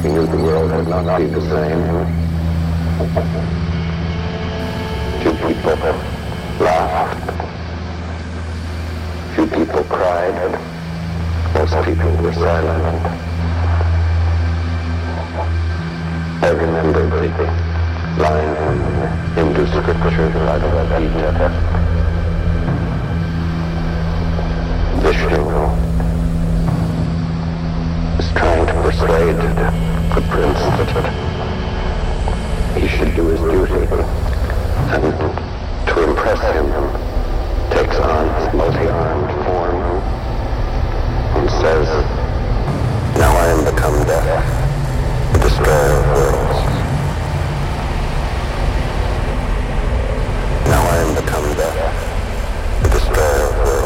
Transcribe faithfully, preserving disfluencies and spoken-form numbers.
He knew the world would not be the same. Few people laughed. Few people cried. Most people were silent. I remembered the line from Hindu scripture, Bhagavad Gita. Vishnu is trying to persuade the prince that he should do his duty, and to impress him takes on his multi-armed form